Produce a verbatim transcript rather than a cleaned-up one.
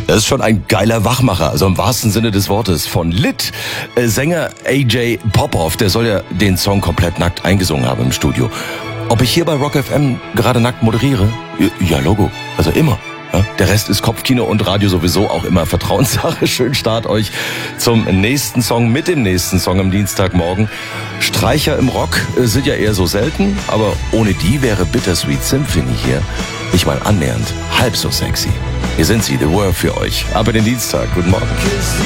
Das ist schon ein geiler Wachmacher, also im wahrsten Sinne des Wortes. Von Lit, äh, Sänger A J Popoff, der soll ja den Song komplett nackt eingesungen haben im Studio. Ob ich hier bei Rock F M gerade nackt moderiere? Ja, Logo, also immer. Ja, der Rest ist Kopfkino und Radio sowieso auch immer Vertrauenssache. Schönen Start euch zum nächsten Song mit dem nächsten Song am Dienstagmorgen. Streicher im Rock sind ja eher so selten, aber ohne die wäre Bittersweet Symphony hier nicht mal annähernd halb so sexy. Hier sind sie, The Word für euch. Aber den Dienstag. Guten Morgen.